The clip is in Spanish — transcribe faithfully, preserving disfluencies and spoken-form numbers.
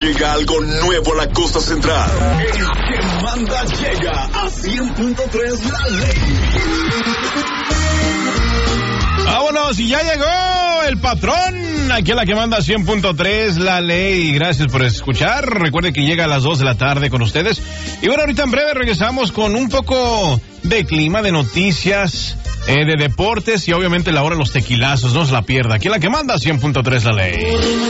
Llega algo nuevo a la costa central. El que manda llega a cien punto tres La Ley. Vámonos, y ya llegó el patrón. Aquí a la que manda cien punto tres La Ley. Gracias por escuchar. Recuerde que llega a las dos de la tarde con ustedes. Y bueno, ahorita en breve regresamos con un poco de clima, de noticias, eh, de deportes y obviamente la hora de los tequilazos. No se la pierda. Aquí a la que manda cien punto tres La Ley.